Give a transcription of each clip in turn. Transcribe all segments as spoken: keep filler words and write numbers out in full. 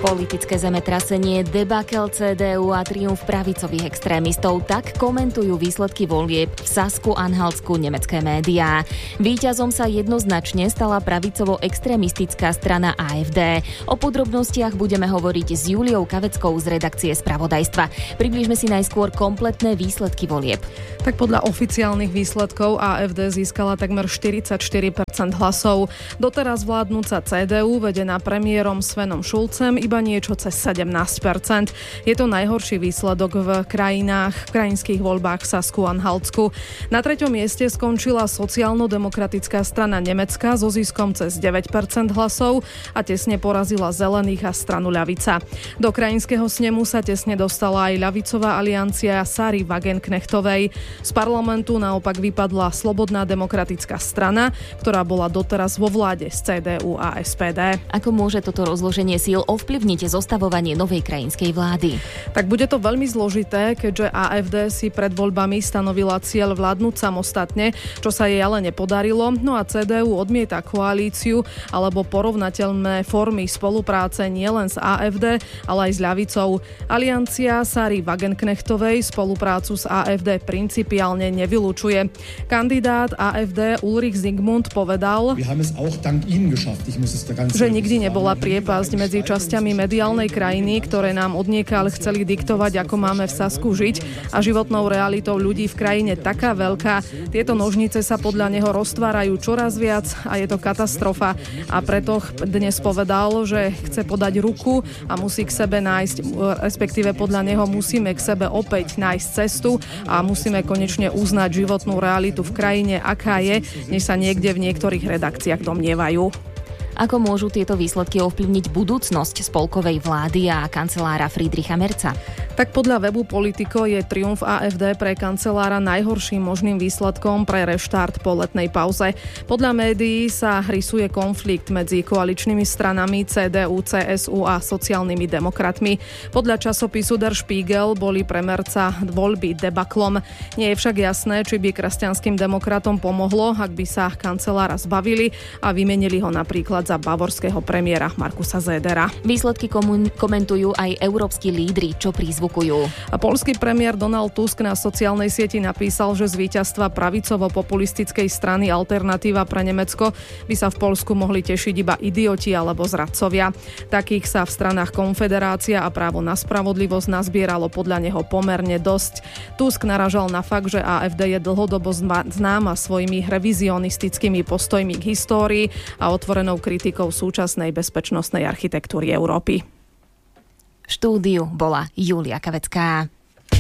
Politické zemetrasenie, debakel cé dé ú a triumf pravicových extrémistov, tak komentujú výsledky volieb v Sasku-Anhaltsku nemecké médiá. Víťazom sa jednoznačne stala pravicovo-extrémistická strana á ef dé. O podrobnostiach budeme hovoriť s Juliou Kaveckou z redakcie Spravodajstva. Priblížme si najskôr kompletné výsledky volieb. Tak podľa oficiálnych výsledkov á ef dé získala takmer štyridsaťštyri percent hlasov. Doteraz vládnúca cé dé ú, vedená premiérom Svenom Šulcem, iba niečo cez sedemnásť percent. Je to najhorší výsledok v krajinách, v krajinských voľbách v Sasku-Anhaltsku. Na treťom mieste skončila sociálno-demokratická strana Nemecka so ziskom cez deväť percent hlasov a tesne porazila Zelených a stranu Ľavica. Do krajinského snemu sa tesne dostala aj ľavicová aliancia Sary Wagenknechtovej. Z parlamentu naopak vypadla Slobodná demokratická strana, ktorá bola doteraz vo vláde s cé dé ú a es pé dé. Ako môže toto rozloženie síl ovplyvniť zostavovanie novej krajinskej vlády? Tak bude to veľmi zložité, keďže á ef dé si pred voľbami stanovila cieľ vládnuť samostatne, čo sa jej ale nepodarilo. No a cé dé ú odmieta koalíciu alebo porovnateľné formy spolupráce nielen s á ef dé, ale aj s ľavicou. Aliancia Sary Wagenknechtovej spoluprácu s á ef dé principiálne nevylučuje. Kandidát á ef dé Ulrich Zingmund povedal, že nikdy nebola priepasť medzi časťami mediálnej krajiny, ktoré nám odniekaľ chceli diktovať, ako máme v Sasku žiť, a životnou realitou ľudí v krajine taká veľká. Tieto nožnice sa podľa neho roztvárajú čoraz viac a je to katastrofa. A preto dnes povedal, že chce podať ruku a musí k sebe nájsť, respektíve podľa neho musíme k sebe opäť nájsť cestu a musíme konečne uznať životnú realitu v krajine, aká je, než sa niekde v niektorých redakciách domnievajú. Ako môžu tieto výsledky ovplyvniť budúcnosť spolkovej vlády a kancelára Friedricha Merza? Tak podľa webu Politico je triumf á ef dé pre kancelára najhorším možným výsledkom pre reštart po letnej pauze. Podľa médií sa rysuje konflikt medzi koaličnými stranami cé dé ú, cé es ú a sociálnymi demokratmi. Podľa časopisu Der Spiegel boli pre Merza voľby debaklom. Nie je však jasné, či by kresťanským demokratom pomohlo, ak by sa kancelára zbavili a vymenili ho napríklad za bavorského premiéra Markusa Södera. Výsledky komun- komentujú aj európski lídri, čo prizvukujú. A poľský premiér Donald Tusk na sociálnej sieti napísal, že z víťazstva pravicovo-populistickej strany Alternatíva pre Nemecko by sa v Poľsku mohli tešiť iba idioti alebo zradcovia. Takých sa v stranách Konfederácia a Právo na spravodlivosť nazbieralo podľa neho pomerne dosť. Tusk naražal na fakt, že á ef dé je dlhodobo známa svojimi revizionistickými postojmi k histórii a otvorenou kritikou súčasnej bezpečnostnej architektúry Európy. V štúdiu bola Julia Kavecká.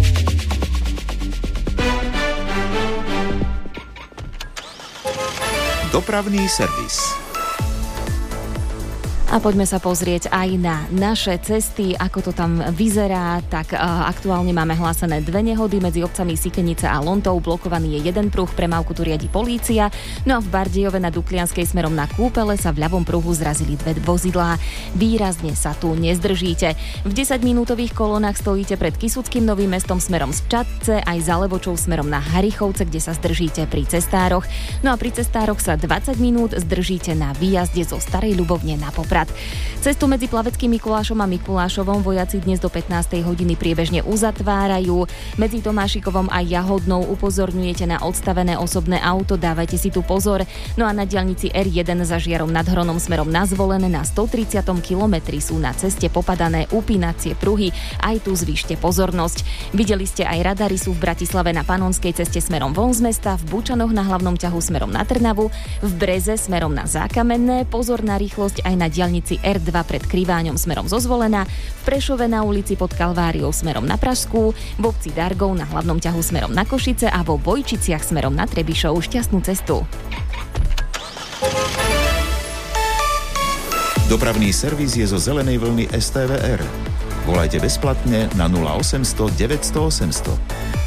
Dopravný servis. A poďme sa pozrieť aj na naše cesty, ako to tam vyzerá. Tak uh, aktuálne máme hlásené dve nehody medzi obcami Sikenice a Lontov. Blokovaný je jeden pruh, premávku tu riadi polícia. No a v Bardejove na Duklianskej smerom na Kúpele sa v ľavom pruhu zrazili dve vozidlá. Výrazne sa tu nezdržíte. V desaťminútových kolónach stojíte pred Kysuckým Novým Mestom smerom z Čadce, aj za Levočou smerom na Harichovce, kde sa zdržíte pri cestároch. No a pri cestároch sa dvadsať minút zdržíte na výjazde zo Starej Ľubovne na Poprad. Cestu medzi Plaveckým Mikulášom a Mikulášovom vojaci dnes do pätnástej hodiny priebežne uzatvárajú. Medzi Tomášikovom a Jahodnou upozorňujete na odstavené osobné auto, dávajte si tu pozor. No a na diaľnici er jeden za Žiarom nad Hronom smerom na Zvolené na stotridsiatom kilometri sú na ceste popadané upínacie pruhy. Aj tu zvýšte pozornosť. Videli ste, aj radary sú v Bratislave na Panonskej ceste smerom von z mesta, v Bučanoch na hlavnom ťahu smerom na Trnavu, v Breze smerom na Zákamenné, pozor na rýchlosť aj na diaľnici er dva pred Kriváňom smerom zo Zvolena, v Prešove na ulici pod Kalváriou smerom na Pražskú, v obci Dargov na hlavnom ťahu smerom na Košice a vo Vojčiciach smerom na Trebišov. Šťastnú cestu. Dopravný servis je zo zelenej vlny es té vé er. Volajte bezplatne na nula osemsto deväťsto osemsto.